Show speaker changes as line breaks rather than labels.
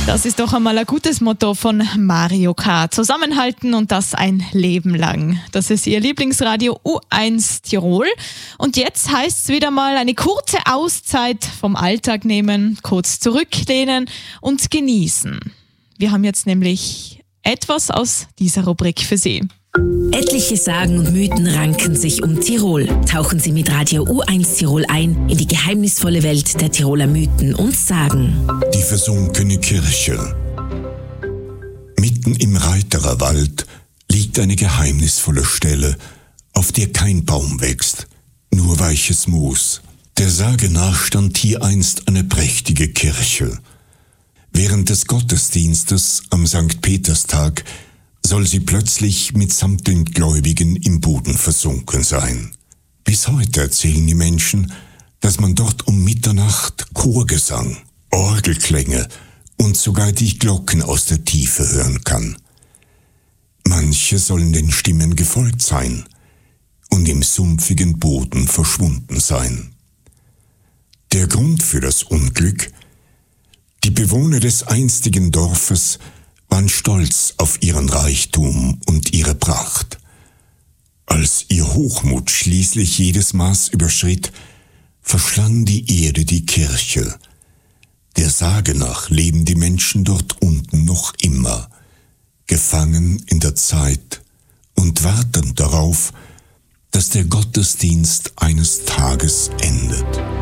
Das ist doch einmal ein gutes Motto von Mario Kart. Zusammenhalten und das ein Leben lang. Das ist Ihr Lieblingsradio U1 Tirol. Und jetzt heißt es wieder mal eine kurze Auszeit vom Alltag nehmen, kurz zurücklehnen und genießen. Wir haben jetzt nämlich etwas aus dieser Rubrik für Sie.
Etliche Sagen und Mythen ranken sich um Tirol. Tauchen Sie mit Radio U1 Tirol ein in die geheimnisvolle Welt der Tiroler Mythen und Sagen.
Die versunkene Kirche. Mitten im Reiterer Wald liegt eine geheimnisvolle Stelle, auf der kein Baum wächst, nur weiches Moos. Der Sage nach stand hier einst eine prächtige Kirche. Während des Gottesdienstes am St. Peterstag soll sie plötzlich mitsamt den Gläubigen im Boden versunken sein. Bis heute erzählen die Menschen, dass man dort um Mitternacht Chorgesang, Orgelklänge und sogar die Glocken aus der Tiefe hören kann. Manche sollen den Stimmen gefolgt sein und im sumpfigen Boden verschwunden sein. Der Grund für das Unglück: die Bewohner des einstigen Dorfes waren stolz auf ihren Reichtum und ihre Pracht. Als ihr Hochmut schließlich jedes Maß überschritt, verschlang die Erde die Kirche. Der Sage nach leben die Menschen dort unten noch immer, gefangen in der Zeit und warten darauf, dass der Gottesdienst eines Tages endet.